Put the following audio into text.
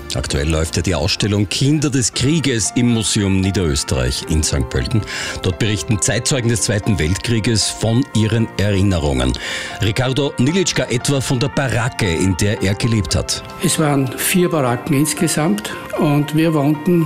Aktuell läuft ja die Ausstellung Kinder des Krieges im Museum Niederösterreich in St. Pölten. Dort berichten Zeitzeugen des Zweiten Weltkrieges von ihren Erinnerungen. Ricardo Nilitschka etwa von der Baracke, in der er gelebt hat. Es waren 4 Baracken insgesamt und wir wohnten